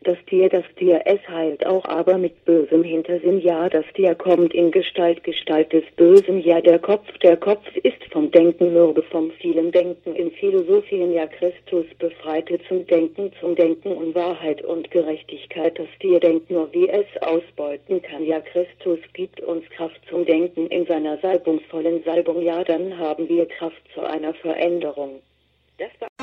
das Tier, es heilt auch, aber mit bösem Hintersinn, ja, das Tier kommt in Gestalt des Bösen, ja, der Kopf ist vom Denken mürbe, vom vielen Denken in Philosophien, ja, Christus befreite zum Denken und Wahrheit und Gerechtigkeit, das Tier denkt nur, wie es ausbeuten kann, ja, Christus gibt uns Kraft zum Denken in seiner salbungsvollen Salbung, ja, dann haben wir Kraft zu einer Veränderung. Das war